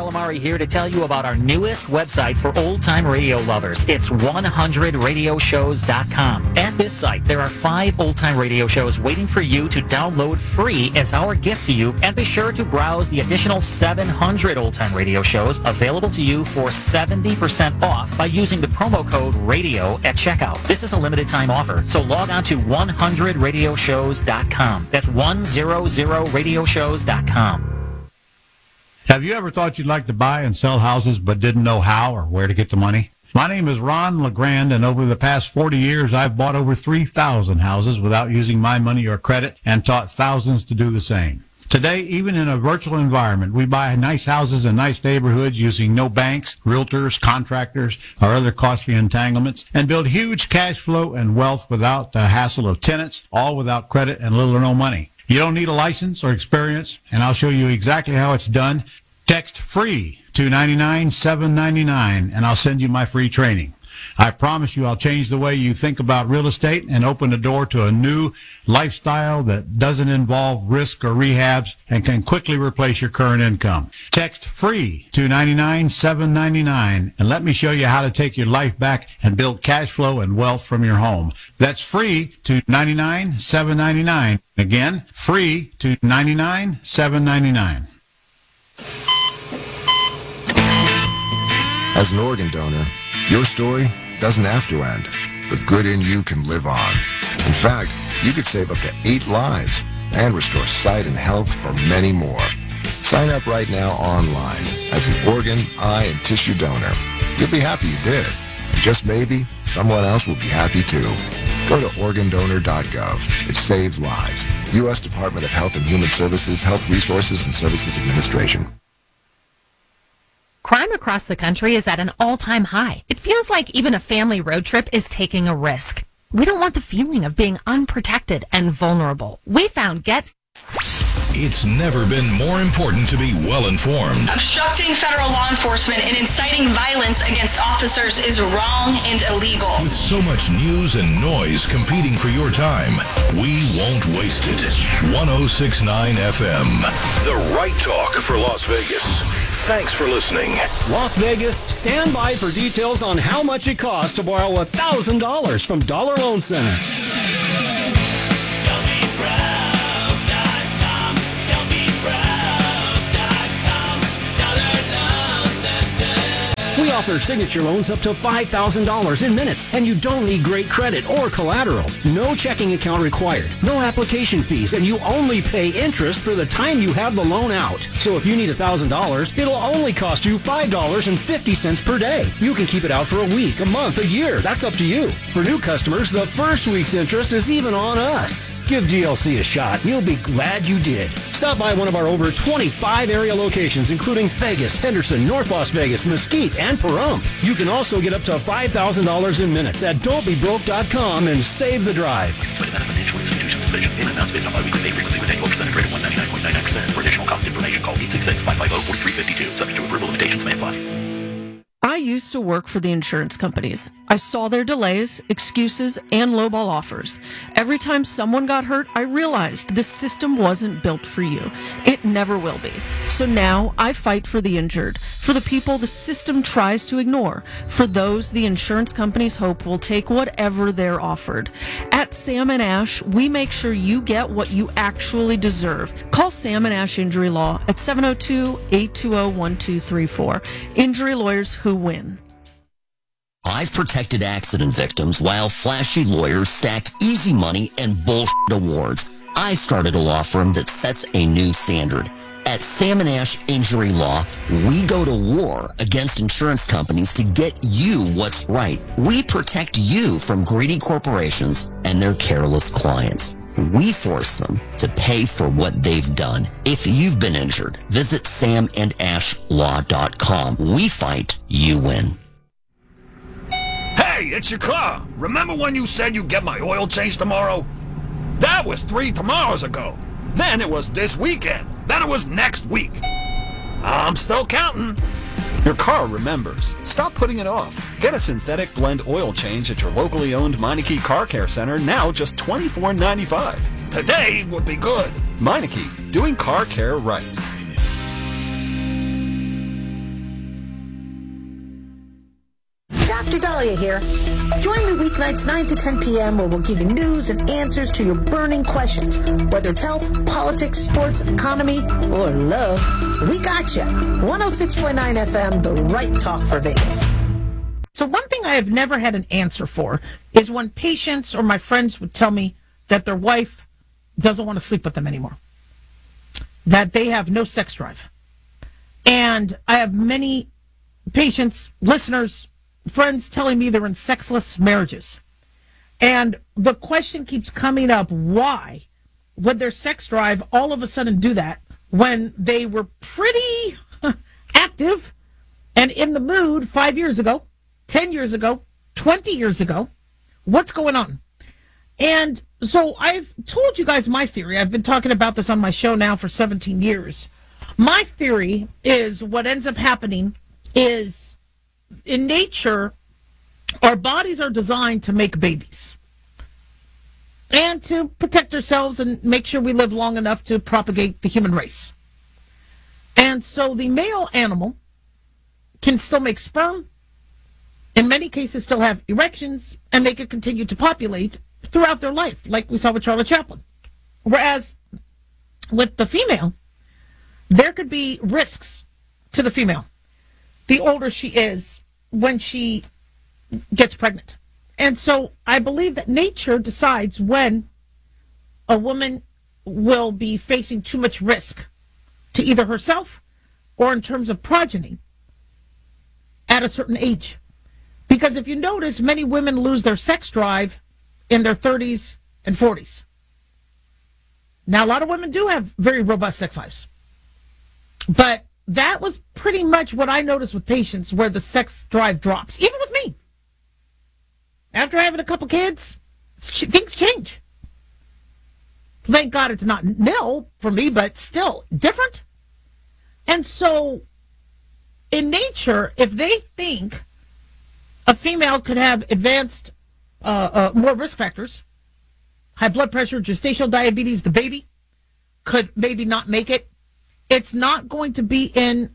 Calamari here to tell you about our newest website for old-time radio lovers. It's 100radioshows.com. At this site, there are 5 old-time radio shows waiting for you to download free as our gift to you, and be sure to browse the additional 700 old-time radio shows available to you for 70% off by using the promo code RADIO at checkout. This is a limited-time offer, so log on to 100radioshows.com. That's 100radioshows.com. Have you ever thought you'd like to buy and sell houses but didn't know how or where to get the money? My name is Ron LeGrand, and over the past 40 years, I've bought over 3,000 houses without using my money or credit and taught thousands to do the same. Today, even in a virtual environment, we buy nice houses in nice neighborhoods using no banks, realtors, contractors, or other costly entanglements, and build huge cash flow and wealth without the hassle of tenants, all without credit and little or no money. You don't need a license or experience, and I'll show you exactly how it's done. Text FREE to 99799, and I'll send you my free training. I promise you I'll change the way you think about real estate and open the door to a new lifestyle that doesn't involve risk or rehabs and can quickly replace your current income. Text FREE to 99799, and let me show you how to take your life back and build cash flow and wealth from your home. That's FREE to 99799. Again, FREE to 99799. As an organ donor, your story doesn't have to end. The good in you can live on. In fact, you could save up to 8 lives and restore sight and health for many more. Sign up right now online as an organ, eye, and tissue donor. You'll be happy you did. And just maybe, someone else will be happy too. Go to organdonor.gov. It saves lives. U.S. Department of Health and Human Services, Health Resources and Services Administration. Crime across the country is at an all-time high. It feels like even a family road trip is taking a risk. We don't want the feeling of being unprotected and vulnerable. We found Get... It's never been more important to be well-informed. Obstructing federal law enforcement and inciting violence against officers is wrong and illegal. With so much news and noise competing for your time, we won't waste it. 106.9 FM, the right talk for Las Vegas. Thanks for listening. Las Vegas, stand by for details on how much it costs to borrow $1,000 from Dollar Loan Center. We offer signature loans up to $5,000 in minutes, and you don't need great credit or collateral. No checking account required, no application fees, and you only pay interest for the time you have the loan out. So if you need $1,000, it'll only cost you $5.50 per day. You can keep it out for a week, a month, a year. That's up to you. For new customers, the first week's interest is even on us. Give DLC a shot. You'll be glad you did. Stop by one of our over 25 area locations, including Vegas, Henderson, North Las Vegas, Mesquite, and Pahrump. You can also get up to $5,000 in minutes at don'tbebroke.com and save the drive. Payment amounts based on biweekly pay frequency with annual percentage rate of 199.99%. For additional cost information, call 866-550-4352. Subject to approval, limitations may apply. I used to work for the insurance companies. I saw their delays, excuses, and lowball offers. Every time someone got hurt, I realized this system wasn't built for you. It never will be. So now I fight for the injured, for the people the system tries to ignore, for those the insurance companies hope will take whatever they're offered. At Sam & Ash, we make sure you get what you actually deserve. Call Sam & Ash Injury Law at 702-820-1234. Injury lawyers who win. I've protected accident victims while flashy lawyers stack easy money and bullshit awards. I started a law firm that sets a new standard. At Sam & Ash Injury Law, we go to war against insurance companies to get you what's right. We protect you from greedy corporations and their careless clients. We force them to pay for what they've done. If you've been injured, visit samandashlaw.com. We fight, you win. Hey, it's your car. Remember when you said you'd get my oil change tomorrow? That was 3 tomorrows ago. Then it was this weekend. Then it was next week. I'm still counting. Your car remembers. Stop putting it off. Get a synthetic blend oil change at your locally owned Meineke Car Care Center, now just $24.95. Today would be good. Meineke, doing car care right. Dr. Dahlia here. Join me weeknights 9 to 10 p.m. where we'll give you news and answers to your burning questions. Whether it's health, politics, sports, economy, or love, we got you. 106.9 FM, the right talk for Vegas. So one thing I have never had an answer for is when patients or my friends would tell me that their wife doesn't want to sleep with them anymore, that they have no sex drive. And I have many patients, listeners, friends telling me they're in sexless marriages. And the question keeps coming up, why would their sex drive all of a sudden do that when they were pretty active and in the mood 5 years ago, 10 years ago, 20 years ago? What's going on? And so I've told you guys my theory. I've been talking about this on my show now for 17 years. My theory is what ends up happening is in nature, our bodies are designed to make babies and to protect ourselves and make sure we live long enough to propagate the human race. And so the male animal can still make sperm, in many cases still have erections, and they could continue to populate throughout their life, like we saw with Charlie Chaplin. Whereas with the female, there could be risks to the female the older she is when she gets pregnant. And so I believe that nature decides when a woman will be facing too much risk to either herself or in terms of progeny at a certain age. Because if you notice, many women lose their sex drive in their 30s and 40s. Now, a lot of women do have very robust sex lives. But that was pretty much what I noticed with patients where the sex drive drops, even with me. After having a couple kids, things change. Thank God it's not nil for me, but still different. And so, in nature, if they think a female could have advanced, more risk factors, high blood pressure, gestational diabetes, the baby could maybe not make it. It's not going to be in,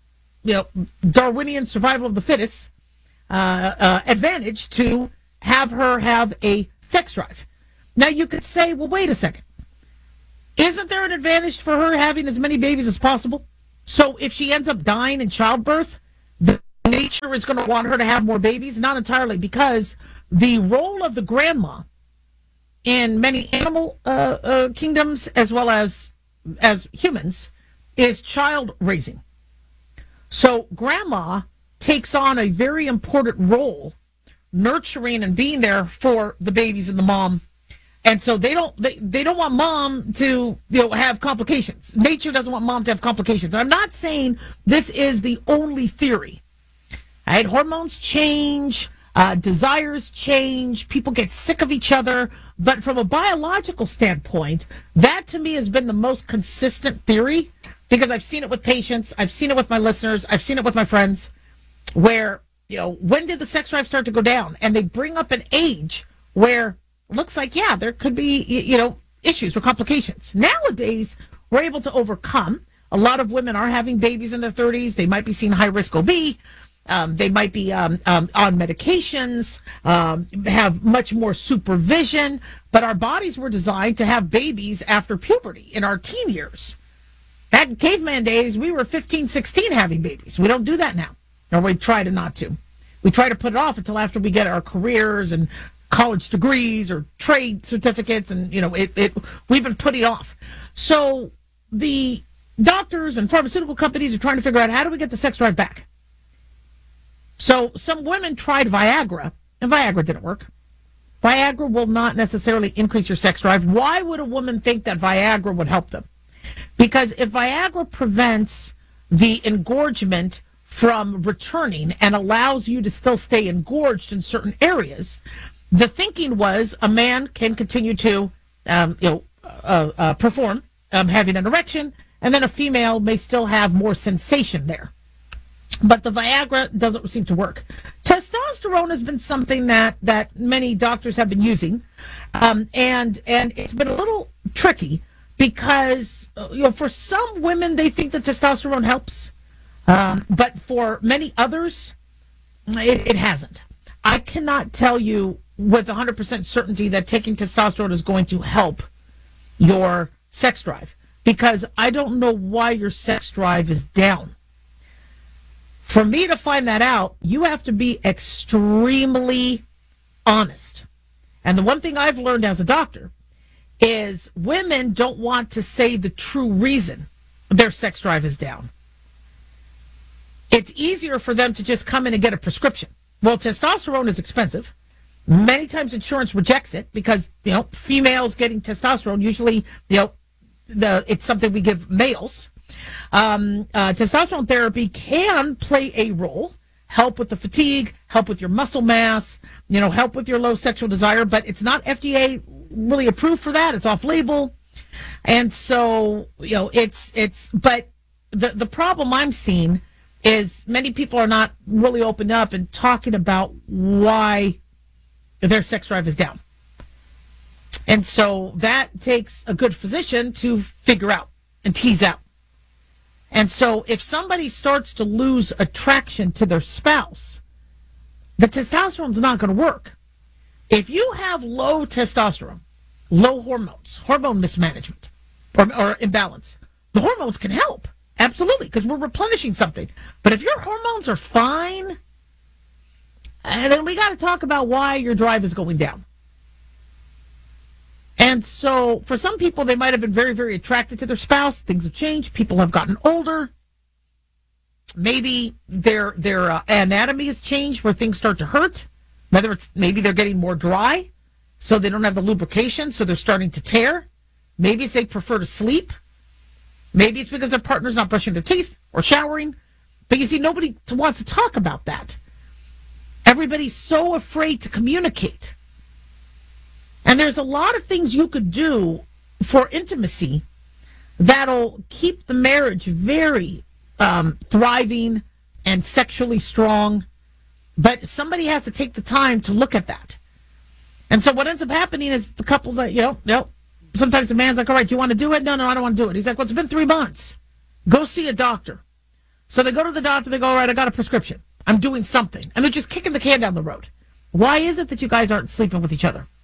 Darwinian survival of the fittest advantage to have her have a sex drive. Now you could say, well, wait a second. Isn't there an advantage for her having as many babies as possible? So if she ends up dying in childbirth, the nature is going to want her to have more babies? Not entirely, because the role of the grandma in many animal kingdoms as well as humans is child raising. So grandma takes on a very important role, nurturing and being there for the babies and the mom. And so they don't want mom to have complications. Nature doesn't want mom to have complications. I'm not saying this is the only theory. Right? Hormones change, desires change, people get sick of each other. But from a biological standpoint, that to me has been the most consistent theory, because I've seen it with patients, I've seen it with my listeners, I've seen it with my friends, where, when did the sex drive start to go down? And they bring up an age where it looks like, yeah, there could be, issues or complications. Nowadays, we're able to overcome. A lot of women are having babies in their 30s. They might be seeing high-risk OB. They might be on medications, have much more supervision. But our bodies were designed to have babies after puberty in our teen years. Back in caveman days, we were 15, 16 having babies. We don't do that now, or we try to not to. We try to put it off until after we get our careers and college degrees or trade certificates, and we've been putting it off. So the doctors and pharmaceutical companies are trying to figure out, how do we get the sex drive back? So some women tried Viagra, and Viagra didn't work. Viagra will not necessarily increase your sex drive. Why would a woman think that Viagra would help them? Because if Viagra prevents the engorgement from returning and allows you to still stay engorged in certain areas, the thinking was a man can continue to perform, having an erection, and then a female may still have more sensation there. But the Viagra doesn't seem to work. Testosterone has been something that many doctors have been using, and it's been a little tricky because for some women they think that testosterone helps, but for many others it hasn't. I cannot tell you with 100% certainty that taking testosterone is going to help your sex drive, because I don't know why your sex drive is down. For me to find that out, you have to be extremely honest. And the one thing I've learned as a doctor is women don't want to say the true reason their sex drive is down. It's easier for them to just come in and get a prescription. Well, testosterone is expensive. Many times insurance rejects it because, females getting testosterone, usually, it's something we give males. Testosterone therapy can play a role, help with the fatigue, help with your muscle mass, help with your low sexual desire, but it's not FDA really approved for that. It's off label. And so, but the problem I'm seeing is many people are not really open up and talking about why their sex drive is down. And so that takes a good physician to figure out and tease out. And so if somebody starts to lose attraction to their spouse, the testosterone's not going to work. If you have low testosterone, low hormones, hormone mismanagement or imbalance, the hormones can help. Absolutely, because we're replenishing something. But if your hormones are fine, then we got to talk about why your drive is going down. And so for some people, they might have been very, very attracted to their spouse. Things have changed. People have gotten older. Maybe their anatomy has changed where things start to hurt. Maybe they're getting more dry, so they don't have the lubrication, so they're starting to tear. Maybe it's they prefer to sleep. Maybe it's because their partner's not brushing their teeth or showering. But you see, nobody wants to talk about that. Everybody's so afraid to communicate. And there's a lot of things you could do for intimacy that'll keep the marriage very thriving and sexually strong. But somebody has to take the time to look at that. And so what ends up happening is the couple's like, sometimes the man's like, all right, do you want to do it? No, I don't want to do it. He's like, well, it's been 3 months. Go see a doctor. So they go to the doctor. They go, all right, I got a prescription. I'm doing something. And they're just kicking the can down the road. Why is it that you guys aren't sleeping with each other?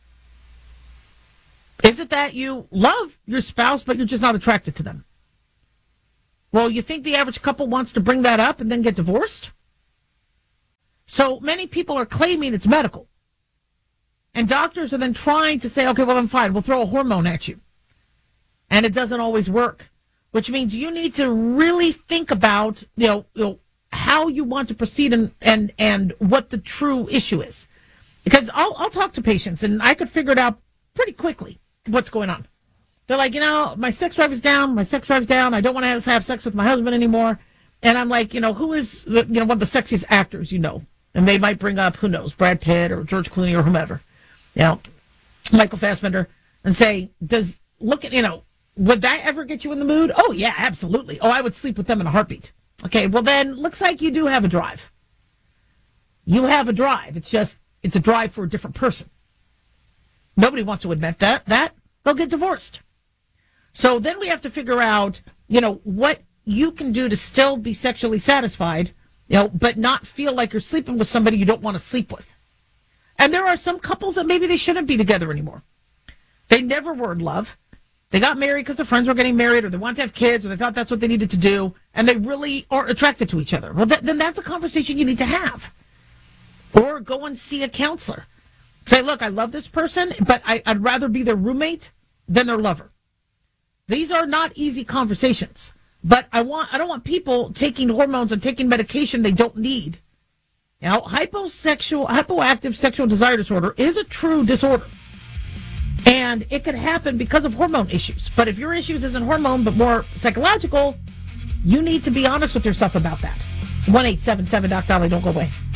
Is it that you love your spouse, but you're just not attracted to them? Well, you think the average couple wants to bring that up and then get divorced? So many people are claiming it's medical. And doctors are then trying to say, okay, well, I'm fine. We'll throw a hormone at you. And it doesn't always work, which means you need to really think about, how you want to proceed and what the true issue is. Because I'll talk to patients and I could figure it out pretty quickly what's going on. They're like, my sex drive is down. I don't want to have sex with my husband anymore. And I'm like, who is, one of the sexiest actors, And they might bring up, who knows, Brad Pitt or George Clooney or whomever. Michael Fassbender, and say, would that ever get you in the mood? Oh, yeah, absolutely. Oh, I would sleep with them in a heartbeat. Okay, well then, looks like you do have a drive. You have a drive. It's a drive for a different person. Nobody wants to admit that. They'll get divorced. So then we have to figure out, what you can do to still be sexually satisfied, but not feel like you're sleeping with somebody you don't want to sleep with. And there are some couples that maybe they shouldn't be together anymore. They never were in love. They got married because their friends were getting married, or they wanted to have kids, or they thought that's what they needed to do, and they really aren't attracted to each other. Well, then that's a conversation you need to have. Or go and see a counselor. Say, look, I love this person, but I'd rather be their roommate than their lover. These are not easy conversations. But I don't want people taking hormones and taking medication they don't need. Hypoactive sexual desire disorder is a true disorder. And it can happen because of hormone issues. But if your issues isn't hormone, but more psychological, you need to be honest with yourself about that. 1-877-DOC-DOLLY. Don't go away.